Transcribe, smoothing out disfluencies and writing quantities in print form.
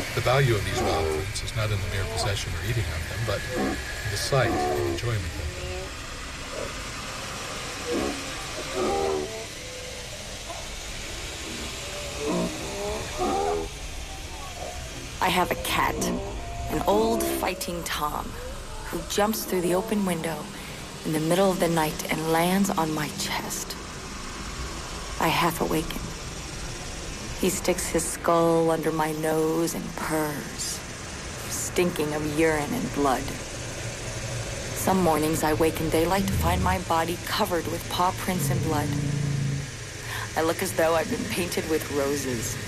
The value of these wild foods is not in the mere possession or eating of them, but in the sight and enjoyment of them. I have a cat, an old fighting Tom, who jumps through the open window in the middle of the night and lands on my chest. I half awaken. He sticks his skull under my nose and purrs, stinking of urine and blood. Some mornings I wake in daylight to find my body covered with paw prints and blood. I look as though I've been painted with roses.